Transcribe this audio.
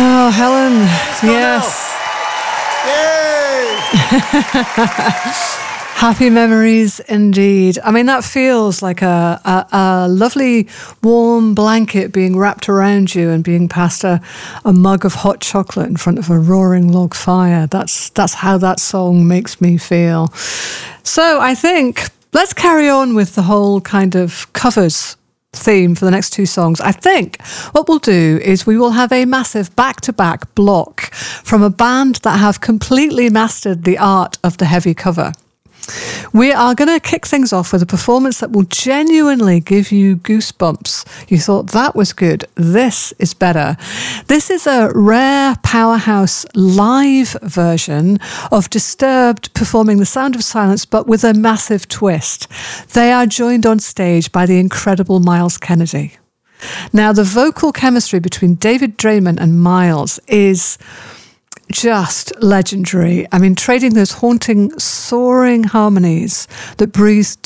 Oh, Helen, yes. Yay! Happy memories indeed. I mean, that feels like a lovely warm blanket being wrapped around you and being passed a mug of hot chocolate in front of a roaring log fire. That's how that song makes me feel. So I think let's carry on with the whole kind of covers theme for the next two songs. I think what we'll do is we will have a massive back-to-back block from a band that have completely mastered the art of the heavy cover. We are going to kick things off with a performance that will genuinely give you goosebumps. You thought that was good. This is better. This is a rare Powerhouse live version of Disturbed performing The Sound of Silence, but with a massive twist. They are joined on stage by the incredible Myles Kennedy. Now, the vocal chemistry between David Draiman and Myles is just legendary. I mean, trading those haunting, soaring harmonies that breathe